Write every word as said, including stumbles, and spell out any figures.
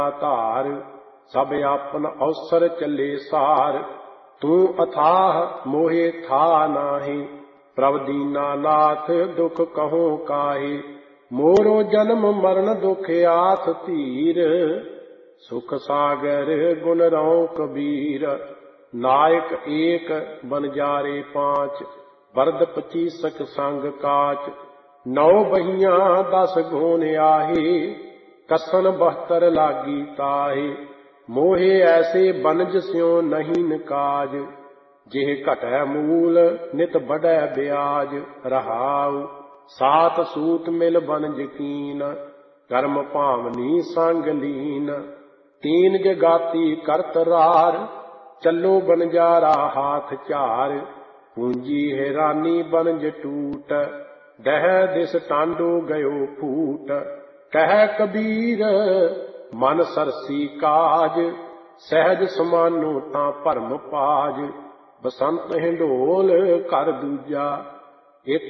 ਧਾਰ। ਸਭ ਆਪਨ ਅਵਸਰ ਚੱਲੇ ਸਾਰ। ਤੂੰ ਅਥਾਹ ਮੋਹਿ ਥਾ ਨਾਹੀ। ਪ੍ਰਭ ਦੀਨਾ ਨਾਥ ਦੁਖ ਕਹੋ ਕਾਹੇ। ਮੋਰੋ ਜਨਮ ਮਰਨ ਦੁਖ ਆਥ ਧੀਰ। ਸੁਖ ਸਾਗਰ ਗੁਣ ਰਉ ਕਬੀਰ। ਨਾਇਕ ਏਕ ਬਨਜਾਰੇ ਪਾँच। ਬਰਦ ਪਚੀਸਕ ਸੰਗ ਕਾਚ। ਨੌ ਬਹੀਆਂ ਦਸ ਗੋਨ ਆਹੇ। ਕਸਨ ਬਹਤਰ ਲਾਗੀ ਤਾਹੇ। ਮੋਹੇ ਐਸੇ ਬਨਜ ਸਿਉ ਨਹੀਂ ਨਿਕਾਜ। ਜਿਹ ਘਟੈ ਮੂਲ ਨਿਤ ਬਢੈ ਬਿਆਜ। ਰਹਾਉ ਸਾਤ ਸੂਤ ਮਿਲ ਬਨਜ ਕੀਨ। ਕਰਮ ਭਾਵਨੀ ਸੰਗ ਲੀਨ। ਤੀਨ ਜਗਾਤੀ ਕਰਤ ਰਾਰ। ਚੱਲੋ ਬਨਜਾਰਾ ਹਾਥ ਝਾਰ। ਪੂੰਜੀ ਹੈਰਾਨੀ ਬਨਜ ਟੂਟ। ਦਹਿ ਦਿਸ ਟਾਂਡੋ ਗਇਓ ਫੂਟ। ਕਹਿ ਕਬੀਰ ਮਨ ਸਰਸੀ ਕਾਜ। ਸਹਿਜ ਸਮਾਨੋ ਤਾਂ ਭਰਮ ਪਾਜ। ਬਸੰਤ ਹਿੰਡੋਲ ਘਰ ਦੂਜਾ।